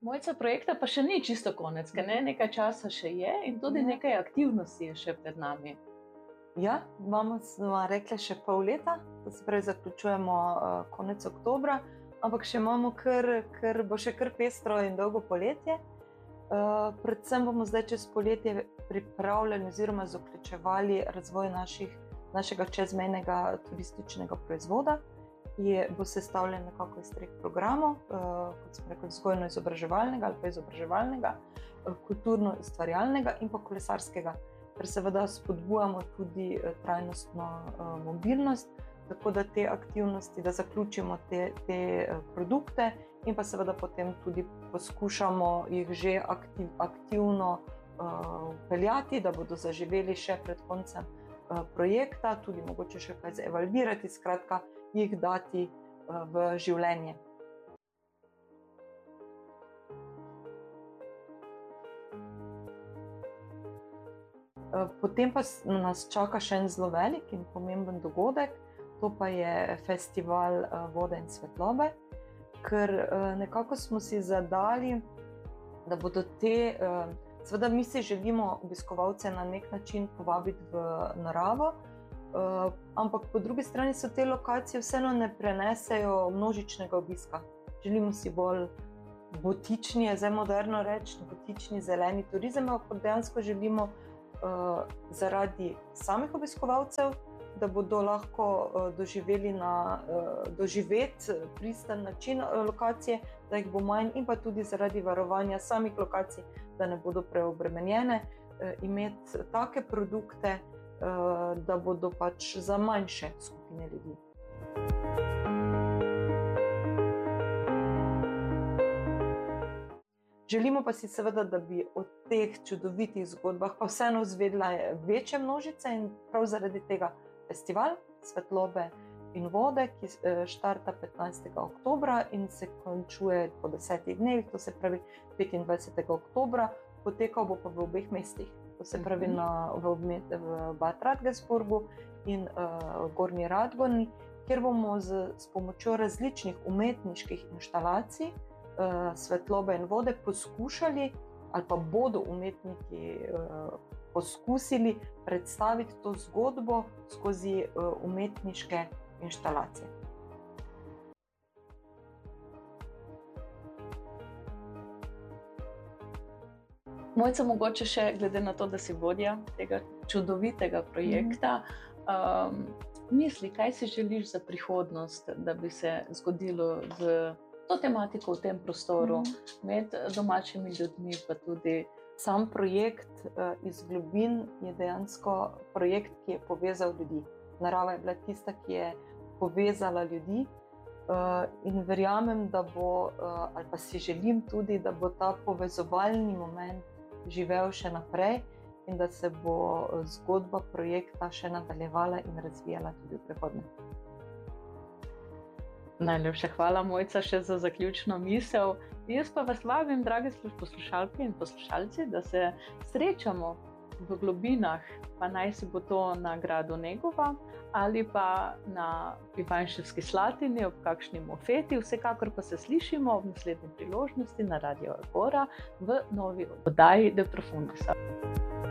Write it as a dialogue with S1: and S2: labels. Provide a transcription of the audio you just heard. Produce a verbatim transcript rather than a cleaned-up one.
S1: Mojca, projekta pa še ni čisto konec, ker ne, nekaj časa še je in tudi
S2: Ja.
S1: nekaj aktivnosti je še pred nami.
S2: Ja, imamo, smo rekli, še pol leta, to se pravi, zaključujemo uh, konec oktobra, ampak še imamo kar, kar, bo še kar pestro in dolgo poletje. Uh, predvsem bomo zdaj čez poletje pripravljali oziroma zaključevali razvoj naših, našega čezmejnega turističnega proizvoda, ki je, bo sestavljen nekako iz treh programov, uh, kot smo rekli, vzgojno-izobraževalnega ali pa izobraževalnega, uh, kulturno-ustvarjalnega in pa kolesarskega, ker seveda spodbujamo tudi uh, trajnostno uh, mobilnost, tako da te aktivnosti, da zaključimo te, te uh, produkte in pa seveda potem tudi poskušamo jih že aktiv, aktivno uh, peljati, da bodo zaživeli še pred koncem uh, projekta, tudi mogoče še kaj evalvirati, skratka jih dati uh, v življenje. Uh, potem pa nas čaka še en zelo velik in pomemben dogodek, to pa je festival uh, vode in svetlobe, ker uh, nekako smo si zadali, da bodo te, uh, seveda mi si želimo obiskovalce na nek način povabiti v naravo, uh, ampak po drugi strani so te lokacije vseeno ne prenesejo množičnega obiska. Želimo si bolj botični, je zdaj moderno reči, botični zeleni turizem, ampak dejansko želimo uh, zaradi samih obiskovalcev, da bodo lahko uh, doživeli na uh, doživeti pristen način uh, lokacije, da jih bo manj in pa tudi zaradi varovanja samih lokacij, da ne bodo preobremenjene, uh, imeti take produkte, uh, da bodo pač za manjše skupine ljudi. Želimo pa si seveda, da bi o teh čudovitih zgodbah pa vseeno izvedla večje množice in prav zaradi tega festival svetlobe in vode, ki štarta petnajstega oktobra in se končuje po desetih dnevih, to se pravi petindvajsetega oktobra, potekal bo pa v obeh mestih, to se pravi na, v, v Bad Radgersburgu in uh, Gornji Radgoni, kjer bomo z, s pomočjo različnih umetniških inštalacij uh, svetlobe in vode poskušali ali pa bodo umetniki uh, poskusili predstaviti to zgodbo skozi uh, umetniške inštalacije.
S1: Mojca, mogoče še glede na to, da si vodja tega čudovitega projekta, um, misli, kaj si želiš za prihodnost, da bi se zgodilo z to tematiko v tem prostoru, med domačimi ljudmi, pa tudi
S2: sam projekt uh, iz globin je dejansko projekt, ki je povezal ljudi. Narava je bila tista, ki je povezala ljudi uh, in verjamem, da bo, uh, ali pa si želim tudi, da bo ta povezovalni moment živel še naprej in da se bo zgodba projekta še nadaljevala in razvijala tudi v prihodnje.
S1: Najlepša hvala, Mojca, še za zaključno misel. Jaz pa vas vabim, drage poslušalke in poslušalci, da se srečamo v globinah, pa naj si bo to na gradu Negova ali pa na Ivanševski Slatini ob kakšni mofeti. Vsekakor pa se slišimo v naslednji priložnosti na Radio Agora v novi oddaji De Profundis.